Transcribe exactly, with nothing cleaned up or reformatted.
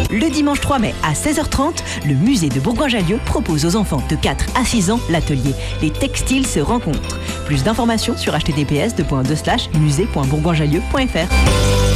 Le dimanche trois mai à seize heures trente, le musée de Bourgoin-Jallieu propose aux enfants de quatre à six ans l'atelier Les textiles se rencontrent. Plus d'informations sur h t t p s deux point deux slash musée point bourgoin jallieu point f r.